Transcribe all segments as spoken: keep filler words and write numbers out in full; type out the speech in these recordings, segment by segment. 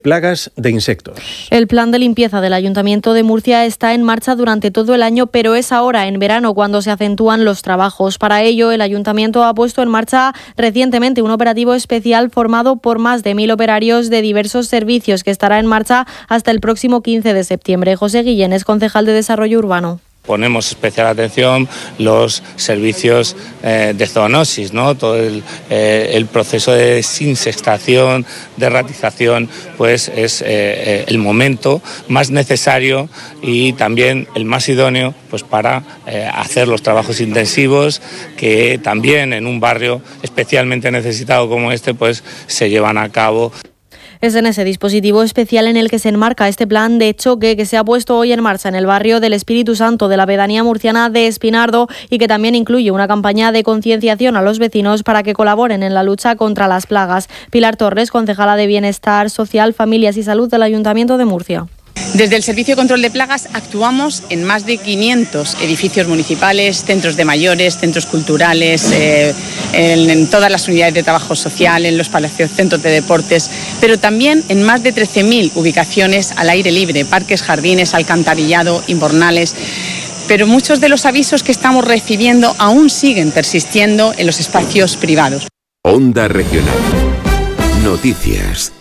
Plagas de insectos. El plan de limpieza del Ayuntamiento de Murcia está en marcha durante todo el año, pero es ahora, en verano, cuando se acentúan los trabajos. Para ello, el Ayuntamiento ha puesto en marcha recientemente un operativo especial formado por más de mil operarios de diversos servicios que estará en marcha hasta el próximo quince de septiembre. José Guillén es concejal de Desarrollo Urbano. Ponemos especial atención los servicios eh, de zoonosis, ¿no? Todo el, eh, el proceso de desinsectación, de ratización, pues es eh, el momento más necesario y también el más idóneo, pues para eh, hacer los trabajos intensivos que también en un barrio especialmente necesitado como este, pues se llevan a cabo. Es en ese dispositivo especial en el que se enmarca este plan de choque que se ha puesto hoy en marcha en el barrio del Espíritu Santo de la pedanía murciana de Espinardo y que también incluye una campaña de concienciación a los vecinos para que colaboren en la lucha contra las plagas. Pilar Torres, concejala de Bienestar Social, Familias y Salud del Ayuntamiento de Murcia. Desde el Servicio de Control de Plagas actuamos en más de quinientos edificios municipales, centros de mayores, centros culturales, eh, en, en todas las unidades de trabajo social, en los palacios, centros de deportes, pero también en más de trece mil ubicaciones al aire libre, parques, jardines, alcantarillado, invernales. Pero muchos de los avisos que estamos recibiendo aún siguen persistiendo en los espacios privados. Onda Regional. Noticias.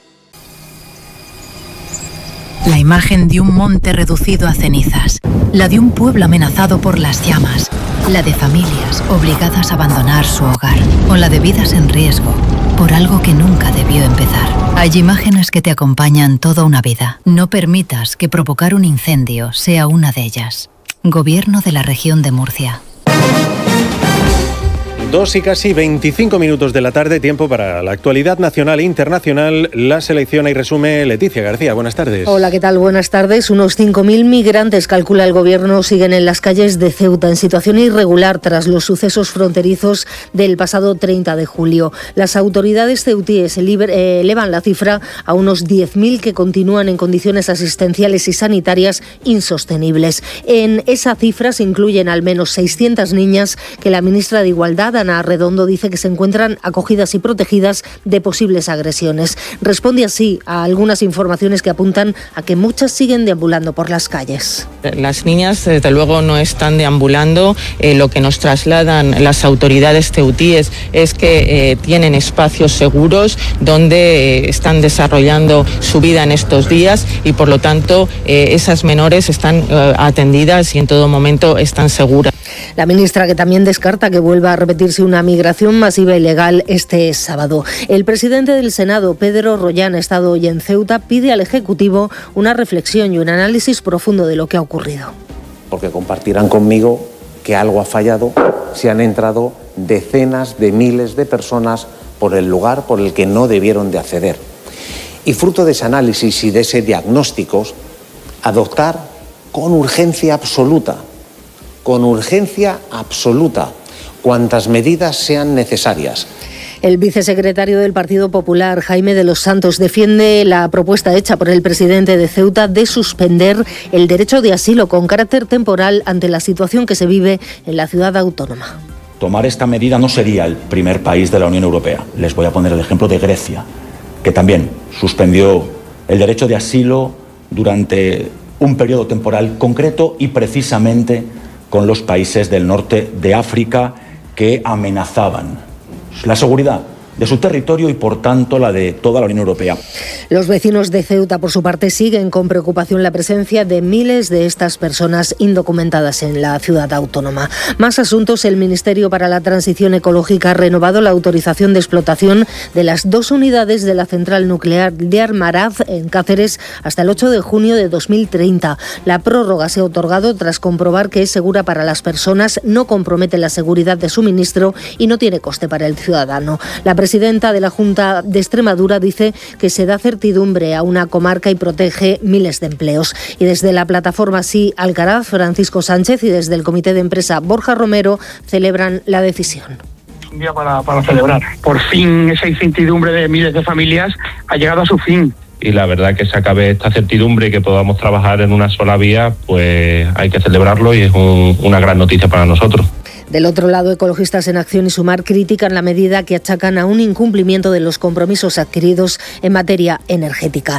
La imagen de un monte reducido a cenizas, la de un pueblo amenazado por las llamas, la de familias obligadas a abandonar su hogar, o la de vidas en riesgo por algo que nunca debió empezar. Hay imágenes que te acompañan toda una vida. No permitas que provocar un incendio sea una de ellas. Gobierno de la Región de Murcia. Dos y casi veinticinco minutos de la tarde, tiempo para la actualidad nacional e internacional. La selecciona y resume Leticia García. Buenas tardes. Hola, ¿qué tal? Buenas tardes. Unos cinco mil migrantes, calcula el Gobierno, siguen en las calles de Ceuta en situación irregular tras los sucesos fronterizos del pasado treinta de julio. Las autoridades ceutíes elevan la cifra a unos diez mil que continúan en condiciones asistenciales y sanitarias insostenibles. En esa cifra se incluyen al menos seiscientas niñas que la ministra de Igualdad, Ana Redondo, dice que se encuentran acogidas y protegidas de posibles agresiones. Responde así a algunas informaciones que apuntan a que muchas siguen deambulando por las calles. Las niñas, desde luego, no están deambulando. Eh, lo que nos trasladan las autoridades ceutíes es que eh, tienen espacios seguros donde eh, están desarrollando su vida en estos días y, por lo tanto, eh, esas menores están eh, atendidas y en todo momento están seguras. La ministra, que también descarta que vuelva a repetirse una migración masiva ilegal este sábado. El presidente del Senado, Pedro Rollán, ha estado hoy en Ceuta, pide al Ejecutivo una reflexión y un análisis profundo de lo que ha ocurrido. Porque compartirán conmigo que algo ha fallado, se han entrado decenas de miles de personas por el lugar por el que no debieron de acceder. Y fruto de ese análisis y de ese diagnóstico, adoptar con urgencia absoluta con urgencia absoluta, cuantas medidas sean necesarias. El vicesecretario del Partido Popular, Jaime de los Santos, defiende la propuesta hecha por el presidente de Ceuta de suspender el derecho de asilo con carácter temporal ante la situación que se vive en la ciudad autónoma. Tomar esta medida no sería el primer país de la Unión Europea. Les voy a poner el ejemplo de Grecia, que también suspendió el derecho de asilo durante un periodo temporal concreto y precisamente con los países del norte de África que amenazaban la seguridad de su territorio y, por tanto, la de toda la Unión Europea. Los vecinos de Ceuta, por su parte, siguen con preocupación la presencia de miles de estas personas indocumentadas en la ciudad autónoma. Más asuntos. El Ministerio para la Transición Ecológica ha renovado la autorización de explotación de las dos unidades de la central nuclear de Armaraz, en Cáceres, hasta el ocho de junio de dos mil treinta. La prórroga se ha otorgado tras comprobar que es segura para las personas, no compromete la seguridad de suministro y no tiene coste para el ciudadano. La La presidenta de la Junta de Extremadura dice que se da certidumbre a una comarca y protege miles de empleos. Y desde la plataforma Sí Alcaraz, Francisco Sánchez, y desde el comité de empresa Borja Romero celebran la decisión. Un día para, para celebrar. Por fin esa incertidumbre de miles de familias ha llegado a su fin. Y la verdad que se acabe esta certidumbre y que podamos trabajar en una sola vía, pues hay que celebrarlo y es un, una gran noticia para nosotros. Del otro lado, Ecologistas en Acción y Sumar critican la medida que achacan a un incumplimiento de los compromisos adquiridos en materia energética.